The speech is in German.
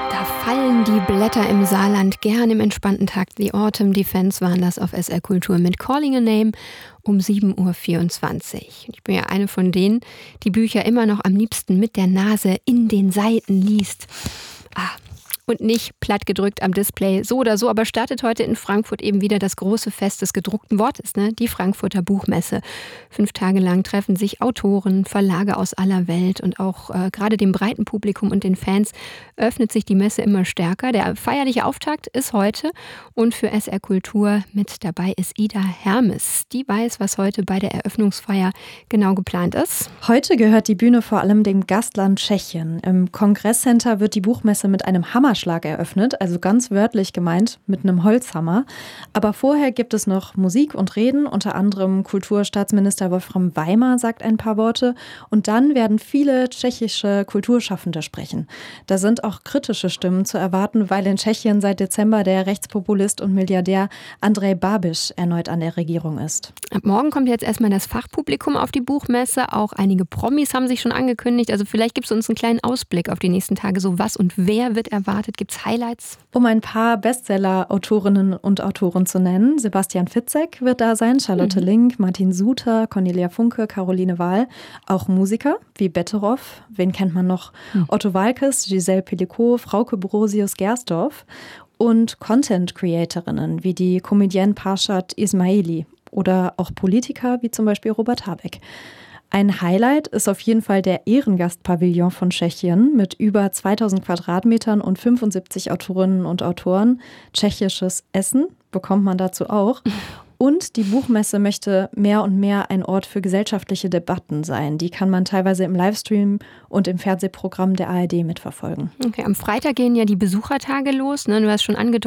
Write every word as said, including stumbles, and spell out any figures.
Da fallen die Blätter im Saarland gern im entspannten Takt. The Autumn Defense waren das auf S R Kultur mit Calling a Name um sieben Uhr vierundzwanzig. Ich bin ja eine von denen, die Bücher immer noch am liebsten mit der Nase in den Seiten liest. Ah, und nicht platt gedrückt am Display. So oder so, aber startet heute in Frankfurt eben wieder das große Fest des gedruckten Wortes, ne? Die Frankfurter Buchmesse. Fünf Tage lang treffen sich Autoren, Verlage aus aller Welt und auch äh, gerade dem breiten Publikum und den Fans öffnet sich die Messe immer stärker. Der feierliche Auftakt ist heute und für S R Kultur mit dabei ist Ida Hermes. Die weiß, was heute bei der Eröffnungsfeier genau geplant ist. Heute gehört die Bühne vor allem dem Gastland Tschechien. Im Kongresscenter wird die Buchmesse mit einem Hammerschlag eröffnet, also ganz wörtlich gemeint mit einem Holzhammer. Aber vorher gibt es noch Musik und Reden, unter anderem Kulturstaatsminister Wolfram Weimer sagt ein paar Worte und dann werden viele tschechische Kulturschaffende sprechen. Da sind auch kritische Stimmen zu erwarten, weil in Tschechien seit Dezember der Rechtspopulist und Milliardär Andrej Babiš erneut an der Regierung ist. Ab morgen kommt jetzt erstmal das Fachpublikum auf die Buchmesse. Auch einige Promis haben sich schon angekündigt. Also vielleicht gibst du uns einen kleinen Ausblick auf die nächsten Tage. So was und wer wird erwartet? Gibt es Highlights? Um ein paar Bestseller-Autorinnen und Autoren zu nennen. Sebastian Fitzek wird da sein, Charlotte mhm. Link, Martin Suter, Cornelia Funke, Caroline Wahl. Auch Musiker wie Betteroff, wen kennt man noch? Mhm. Otto Waalkes, Giselle Pellicot, Frauke Brosius-Gersdorf. Und Content-Creatorinnen wie die Comedienne Parshat Ismaili oder auch Politiker wie zum Beispiel Robert Habeck. Ein Highlight ist auf jeden Fall der Ehrengastpavillon von Tschechien mit über zweitausend Quadratmetern und fünfundsiebzig Autorinnen und Autoren. Tschechisches Essen bekommt man dazu auch. Und die Buchmesse möchte mehr und mehr ein Ort für gesellschaftliche Debatten sein. Die kann man teilweise im Livestream und im Fernsehprogramm der A R D mitverfolgen. Okay, am Freitag gehen ja die Besuchertage los. Ne? Du hast schon angedeutet,